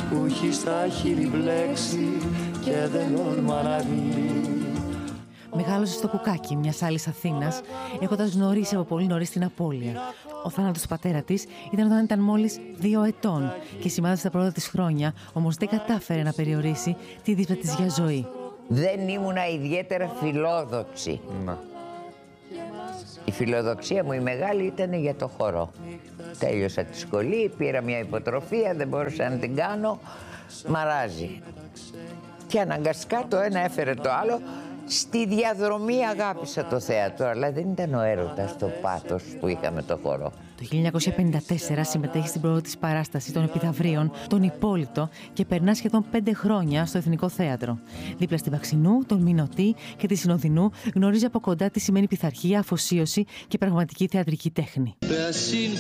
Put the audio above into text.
που έχει στα χείλη μπλέξει και δεν όρμα να δει. Μεγάλωσε στο Κουκάκι μιας άλλης Αθήνας, έχοντας γνωρίσει από πολύ νωρίς την απώλεια. Ο θάνατος του πατέρα της ήταν όταν ήταν μόλις 2 ετών και σημάδευσε τα πρώτα της χρόνια, όμως δεν κατάφερε να περιορίσει τη δίσπρα της για ζωή. Δεν ήμουνα ιδιαίτερα φιλόδοξη. Να. Η φιλοδοξία μου η μεγάλη ήταν για το χορό. Τέλειωσα τη σχολή, πήρα μια υποτροφία, δεν μπορούσα να την κάνω, μαράζει. Και αναγκαστικά το ένα έφερε το άλλο. Στη διαδρομή αγάπησα το θέατρο, αλλά δεν ήταν ο έρωτας το πάθος που είχαμε το χορό. Το 1954 συμμετέχει στην πρώτη της παράσταση των Επιδαυρίων, τον Υπόλοιπο, και περνά σχεδόν 5 χρόνια στο Εθνικό Θέατρο. Δίπλα στην Παξινού, τον Μινωτή και τη Συνοδεινού γνωρίζει από κοντά τι σημαίνει πειθαρχία, αφοσίωση και πραγματική θεατρική τέχνη.